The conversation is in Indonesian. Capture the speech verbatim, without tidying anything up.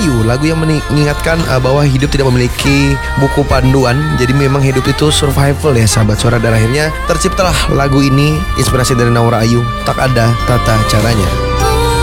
Ayu, lagu yang mengingatkan uh, bahwa hidup tidak memiliki buku panduan. Jadi memang hidup itu survival ya sahabat suara. Dan akhirnya terciptalah lagu ini, inspirasi dari Naura Ayu, Tak Ada Tata Caranya.